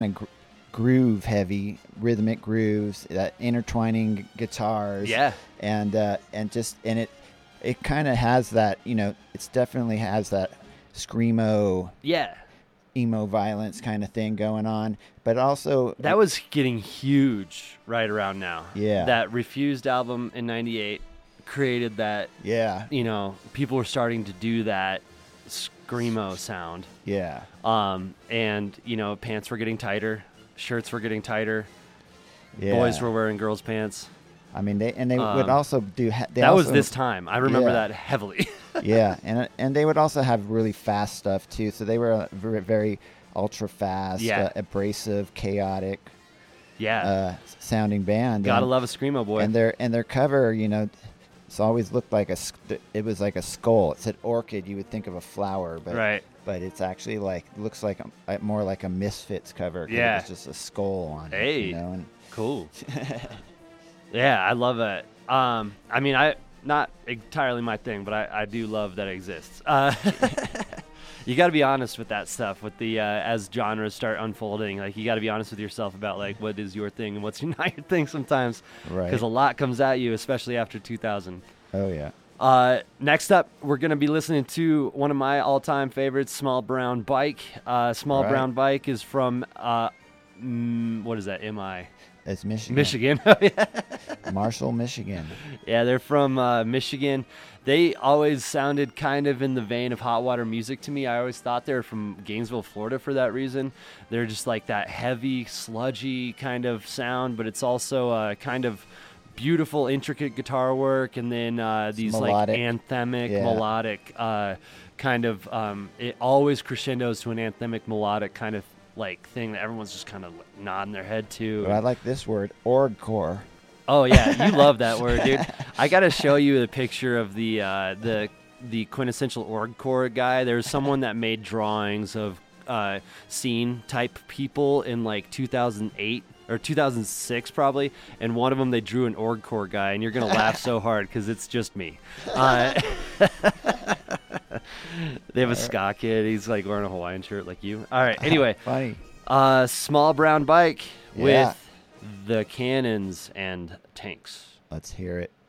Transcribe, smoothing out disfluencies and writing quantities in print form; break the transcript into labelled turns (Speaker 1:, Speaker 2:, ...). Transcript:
Speaker 1: groove heavy, rhythmic grooves, that intertwining guitars.
Speaker 2: Yeah.
Speaker 1: And it kind of has that, it's definitely has that screamo,
Speaker 2: Yeah.
Speaker 1: emo violence kind of thing going on, but also
Speaker 2: That was getting huge right around now.
Speaker 1: Yeah.
Speaker 2: That Refused album in 98 created that,
Speaker 1: yeah,
Speaker 2: people were starting to do that screamo sound.
Speaker 1: yeah,
Speaker 2: And, pants were getting tighter, shirts were getting tighter,
Speaker 1: yeah.
Speaker 2: boys were wearing girls' pants.
Speaker 1: I mean, they would also do.
Speaker 2: That was this time. I remember that heavily.
Speaker 1: Yeah, and they would also have really fast stuff too. So they were a very, very ultra fast, abrasive, chaotic, sounding band.
Speaker 2: Gotta love a screamo boy.
Speaker 1: And their cover, it's always looked like it was like a skull. It said orchid. You would think of a flower, but
Speaker 2: right.
Speaker 1: But it's actually looks like more like a Misfits cover.
Speaker 2: Yeah,
Speaker 1: it's just a skull on
Speaker 2: it.
Speaker 1: And
Speaker 2: cool. Yeah, I love it. I mean, not entirely my thing, but I do love that it exists. You got to be honest with that stuff. With the as genres start unfolding, you got to be honest with yourself about what is your thing and what's not your thing sometimes.
Speaker 1: Right.
Speaker 2: Because a lot comes at you, especially after 2000.
Speaker 1: Oh yeah.
Speaker 2: Next up, we're going to be listening to one of my all-time favorites, Small Brown Bike. Brown Bike is from what is that? MI.
Speaker 1: It's Michigan.
Speaker 2: Michigan.
Speaker 1: Marshall, Michigan.
Speaker 2: Yeah, they're from Michigan. They always sounded kind of in the vein of Hot Water Music to me. I always thought they were from Gainesville, Florida for that reason. They're just like that heavy, sludgy kind of sound, but it's also kind of beautiful, intricate guitar work, and then these
Speaker 1: melodic.
Speaker 2: Anthemic, melodic kind of, it always crescendos to an anthemic, melodic kind of thing that everyone's just kind of nodding their head to.
Speaker 1: But I like this word, orgcore.
Speaker 2: Oh yeah, you love that word, dude. I gotta show you the picture of the quintessential orgcore guy. There's someone that made drawings of scene type people in 2008 or 2006 probably, and one of them they drew an orgcore guy, and you're gonna laugh so hard because it's just me. They have a ska kid. He's wearing a Hawaiian shirt like you. All right. Anyway,
Speaker 1: funny.
Speaker 2: Small Brown Bike with the Cannons and Tanks.
Speaker 1: Let's hear it.